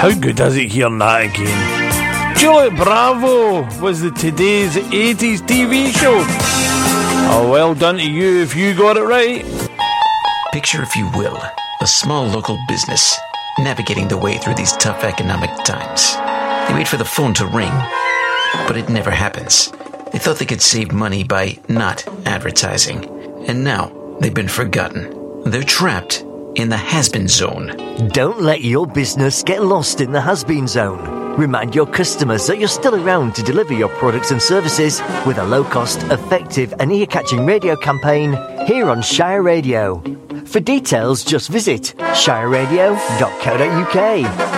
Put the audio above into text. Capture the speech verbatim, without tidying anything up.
How good is it hearing that again? Juliet Bravo was the Today's eighties T V show. Oh, well done to you if you got it right. Picture, if you will, a small local business navigating the way through these tough economic times. They wait for the phone to ring, but it never happens. They thought they could save money by not advertising, and now they've been forgotten. They're trapped in the has-been zone. Don't let your business get lost in the has-been zone. Remind your customers that you're still around to deliver your products and services with a low-cost, effective and ear-catching radio campaign here on Shire Radio. For details, just visit shire radio dot co dot uk.